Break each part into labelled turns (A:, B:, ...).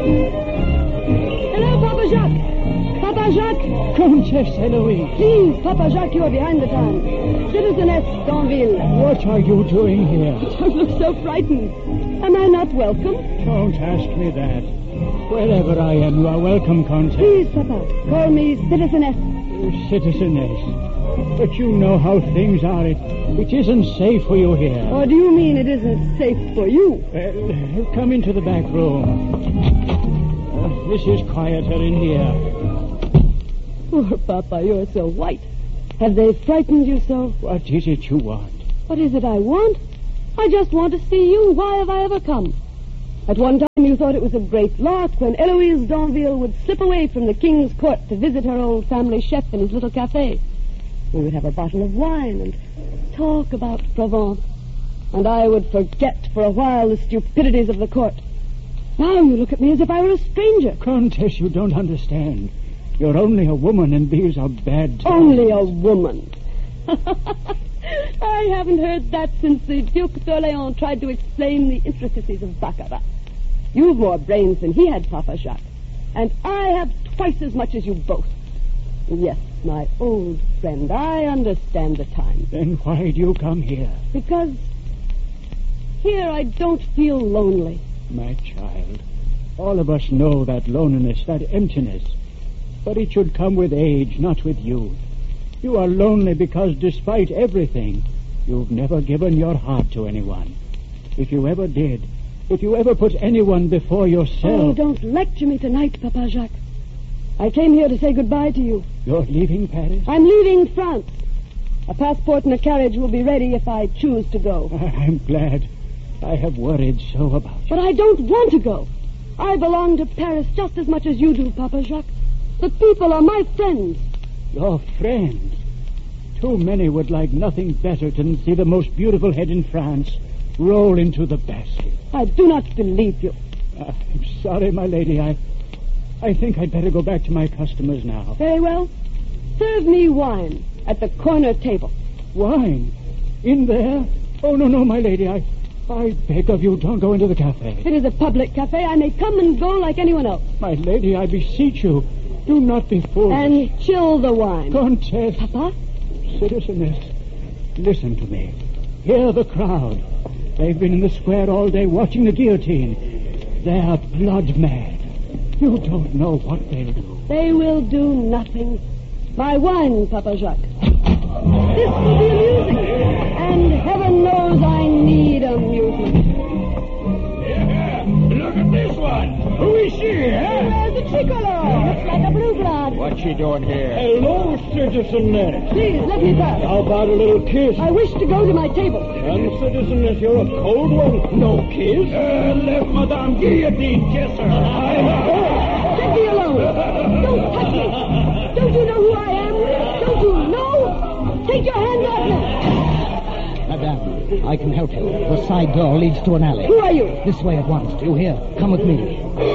A: Hello, Papa Jacques. Papa Jacques.
B: Countess Eloise.
A: Please, Papa Jacques, you are behind the time. Citizeness Danville.
B: What are you doing here?
A: Don't look so frightened. Am I not welcome?
B: Don't ask me that. Wherever I am, you are welcome, Countess.
A: Please, Papa, call me Citizeness.
B: Citizeness. But you know how things are. It isn't safe for you here.
A: Or do you mean it isn't safe for you?
B: Well, come into the back room. This is quieter in here.
A: Poor Papa, you're so white. Have they frightened you so?
B: What is it you want?
A: What is it I want? I just want to see you. Why have I ever come? At one time you thought it was a great lark when Eloise Danville would slip away from the king's court to visit her old family chef in his little cafe. We would have a bottle of wine and talk about Provence. And I would forget for a while the stupidities of the court. Now you look at me as if I were a stranger.
B: Countess, you don't understand. You're only a woman, and these are bad times.
A: Only a woman. I haven't heard that since the Duc d'Orléans tried to explain the intricacies of baccarat. You've more brains than he had, Papa Jacques. And I have twice as much as you both. Yes, my old friend, I understand the time.
B: Then why do you come here?
A: Because here I don't feel lonely.
B: My child, all of us know that loneliness, that emptiness. But it should come with age, not with youth. You are lonely because despite everything, you've never given your heart to anyone. If you ever did, if you ever put anyone before yourself...
A: Oh, don't lecture me tonight, Papa Jacques. I came here to say goodbye to you.
B: You're leaving Paris?
A: I'm leaving France. A passport and a carriage will be ready if I choose to go.
B: I'm glad. I have worried so about you.
A: But I don't want to go. I belong to Paris just as much as you do, Papa Jacques. The people are my friends.
B: Your friends? Too many would like nothing better than see the most beautiful head in France roll into the basket.
A: I do not believe you.
B: I'm sorry, my lady. I think I'd better go back to my customers now.
A: Very well. Serve me wine at the corner table.
B: Wine? In there? Oh, no, my lady. I beg of you, don't go into the cafe.
A: It is a public cafe. I may come and go like anyone else.
B: My lady, I beseech you, do not be foolish.
A: And chill the wine.
B: Countess.
A: Papa?
B: Citizeness, listen to me. Hear the crowd. They've been in the square all day watching the guillotine. They're blood mad. You don't know what they'll do.
A: They will do nothing. My wine, Papa Jacques. This will be amusing. And heaven knows I need amusement.
C: Yeah, look at this one. Who is she, huh?
A: The tricolor. Looks like a blue blood.
C: What's she doing here?
B: Hello, Citizeness.
A: Please, let me pass.
B: How about a little kiss?
A: I wish to go to my table.
B: And, Citizeness, you're a cold one. No kiss?
C: Let Madame Guillotine kiss her.
A: Let me alone. Don't touch me. Don't you know who I am? Don't you know? Take your hands off me.
D: Madame, I can help you. The side door leads to an alley.
A: Who are you?
D: This way at once. Do you hear? Come with me.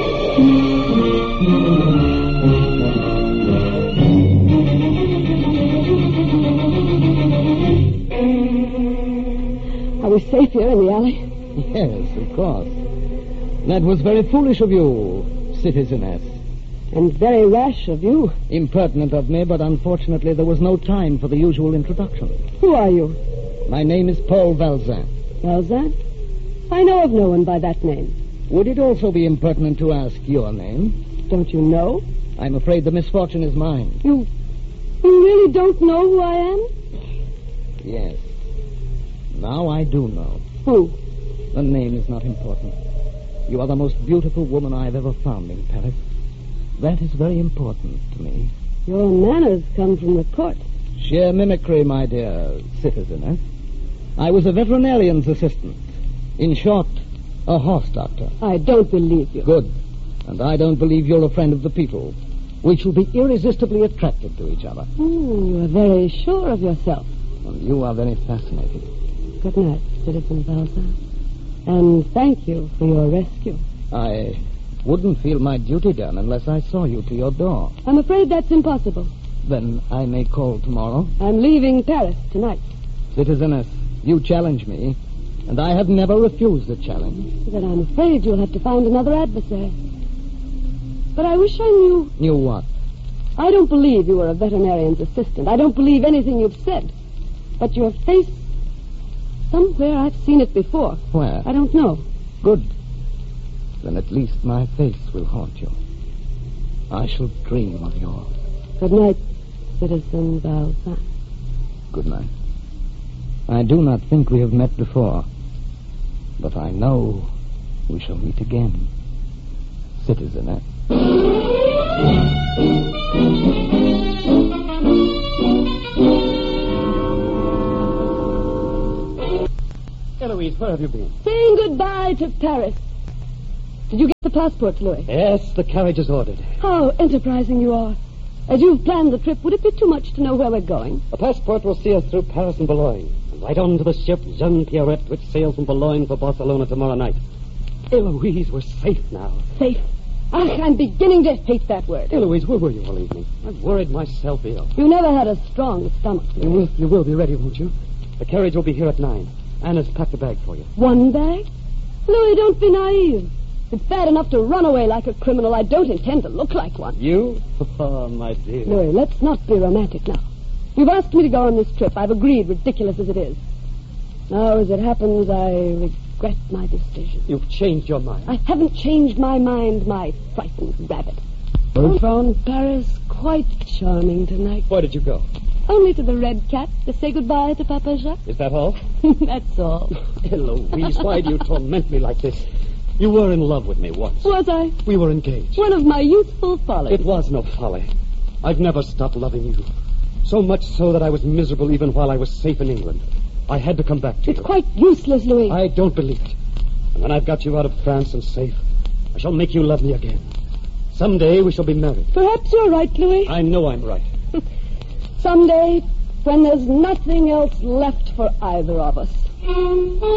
A: Are we safe here in the alley?
D: Yes, of course. That was very foolish of you, Citizeness.
A: And very rash of you.
D: Impertinent of me, but unfortunately there was no time for the usual introduction.
A: Who are you?
D: My name is Paul Valzin.
A: Valzin? I know of no one by that name.
D: Would it also be impertinent to ask your name?
A: Don't you know?
D: I'm afraid the misfortune is mine.
A: You really don't know who I am?
D: Yes. Now I do know.
A: Who?
D: The name is not important. You are the most beautiful woman I've ever found in Paris. That is very important to me.
A: Your manners come from the court.
D: Sheer mimicry, my dear Citizeness. I was a veterinarian's assistant. In short, a horse doctor.
A: I don't believe you.
D: Good. And I don't believe you're a friend of the people. We shall be irresistibly attracted to each other.
A: You are very sure of yourself.
D: And you are very fascinating.
A: Good night, Citizen Valzin. And thank you for your rescue.
D: I wouldn't feel my duty done unless I saw you to your door.
A: I'm afraid that's impossible.
D: Then I may call tomorrow.
A: I'm leaving Paris tonight.
D: Citizeness, you challenge me, and I have never refused a challenge.
A: Then I'm afraid you'll have to find another adversary. But I wish I knew.
D: Knew what?
A: I don't believe you were a veterinarian's assistant. I don't believe anything you've said. But your face... Somewhere I've seen it before.
D: Where?
A: I don't know.
D: Good. Then at least my face will haunt you. I shall dream of you.
A: Good night, Citizen Balzac.
D: Good night. I do not think we have met before, but I know we shall meet again, Citizeness.
E: Eloise, where have you been?
A: Saying goodbye to Paris. Did you get the passports, Louis?
E: Yes, the carriage is ordered.
A: How enterprising you are. As you've planned the trip, would it be too much to know where we're going?
E: The passport will see us through Paris and Boulogne, and right on to the ship Jean Pierrette, which sails from Boulogne for Barcelona tomorrow night. Eloise, we're safe now.
A: Safe? Ach, I'm beginning to hate that word.
E: Eloise, where were you all evening? I've worried myself ill.
A: You never had a strong stomach, Louis.
E: You will be ready, won't you? The carriage will be here at 9. Anna's packed a bag for you.
A: One bag? Louis, don't be naive. If it's bad enough to run away like a criminal, I don't intend to look like one.
E: You? Oh, my dear.
A: Louis, let's not be romantic now. You've asked me to go on this trip. I've agreed, ridiculous as it is. Now, as it happens, I regret my decision.
E: You've changed your mind.
A: I haven't changed my mind, my frightened rabbit. I found Paris quite charming tonight.
E: Where did you go?
A: Only to the Red Cat to say goodbye to Papa Jacques.
E: Is that all?
A: That's all.
E: Eloise, why do you torment me like this? You were in love with me once.
A: Was I?
E: We were engaged.
A: One of my youthful follies.
E: It was no folly. I've never stopped loving you. So much so that I was miserable even while I was safe in England. I had to come back to you.
A: It's quite useless, Louis.
E: I don't believe it. And when I've got you out of France and safe, I shall make you love me again. Someday we shall be married.
A: Perhaps you're right, Louis.
E: I know I'm right.
A: Someday, when there's nothing else left for either of us.